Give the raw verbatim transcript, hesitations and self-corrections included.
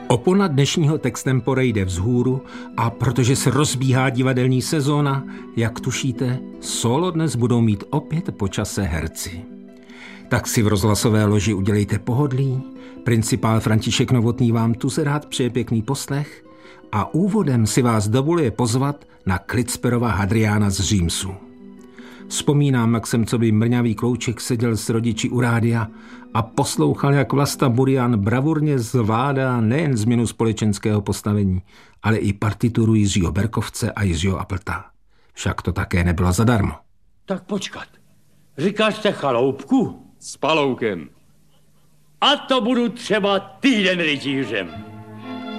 Opona dnešního textempore jde vzhůru a protože se rozbíhá divadelní sezóna, jak tušíte, solo dnes budou mít opět po čase herci. Tak si v rozhlasové loži udělejte pohodlí, principál František Novotný vám tu se rád přeje pěkný poslech a úvodem si vás dovoluje pozvat na Klitsperova Hadriána z Římsu. Vzpomínám, jak jsem co by mrňavý klouček seděl s rodiči u rádia a poslouchal, jak Vlasta Burian bravurně zvládá nejen změnu společenského postavení, ale i partituru Jiřího Berkovce a Jiřího Appleta. Však to také nebylo zadarmo. Tak počkat. Říkáš jste chaloupku? S paloukem. A to budu třeba týden rytířem.